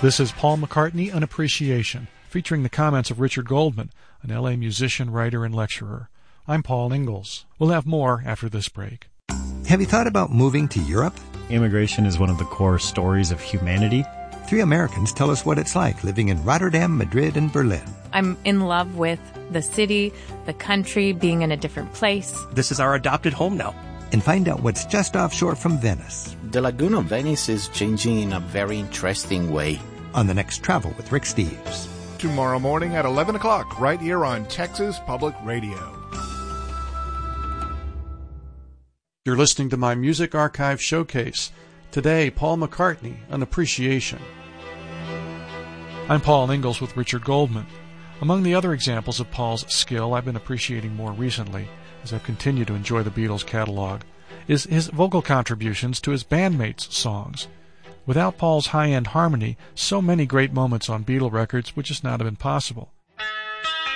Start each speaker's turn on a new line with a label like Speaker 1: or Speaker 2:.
Speaker 1: This is Paul McCartney, An Appreciation, featuring the comments of Richard Goldman, an L.A. musician, writer, and lecturer. I'm Paul Ingalls. We'll have more after this break.
Speaker 2: Have you thought about moving to Europe?
Speaker 3: Immigration is one of the core stories of humanity.
Speaker 2: 3 Americans tell us what it's like living in Rotterdam, Madrid, and Berlin.
Speaker 4: I'm in love with the city, the country, being in a different place.
Speaker 5: This is our adopted home now.
Speaker 2: And find out what's just offshore from Venice.
Speaker 6: The Lagoon of Venice is changing in a very interesting way.
Speaker 2: On the next Travel with Rick Steves.
Speaker 7: Tomorrow morning at 11 o'clock, right here on Texas Public Radio.
Speaker 1: You're listening to my Music Archive Showcase. Today, Paul McCartney, An Appreciation. I'm Paul Ingalls with Richard Goldman. Among the other examples of Paul's skill I've been appreciating more recently, as I've continued to enjoy the Beatles' catalog, is his vocal contributions to his bandmates' songs. Without Paul's high-end harmony, so many great moments on Beatle records would just not have been possible.